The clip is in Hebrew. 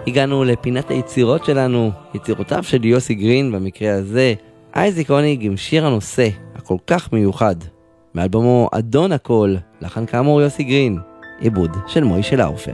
הגענו לפינת היצירות שלנו, יצירותיו של יוסי גרין, במקרה הזה אייזיק הוניג עם שיר הנושא הכל כך מיוחד מאלבומו אדון הכל, לחן כאמור יוסי גרין, עיבוד של מוישה לאופר.